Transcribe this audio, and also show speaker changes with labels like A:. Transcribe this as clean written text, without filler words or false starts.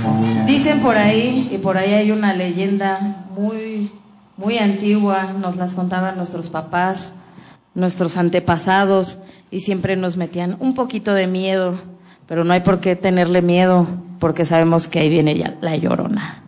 A: Dicen por ahí, y por ahí hay una leyenda muy, muy antigua, nos las contaban nuestros papás, nuestros antepasados, y siempre nos metían un poquito de miedo, pero no hay por qué tenerle miedo, porque sabemos que ahí viene ya la Llorona.